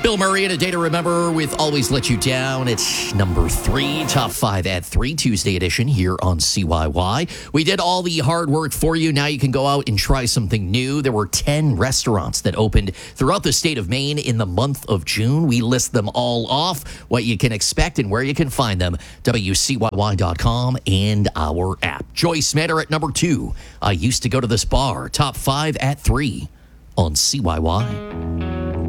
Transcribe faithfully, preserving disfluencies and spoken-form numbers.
Bill Murray and A Day to Remember with Always Let You Down. It's number three, top five at three, Tuesday edition here on C Y Y. We did all the hard work for you. Now you can go out and try something new. There were ten restaurants that opened throughout the state of Maine in the month of June. We list them all off, what you can expect and where you can find them. W C Y Y dot com and our app. Joyce Manor at number two. I used to go to this bar. Top five at three on C Y Y.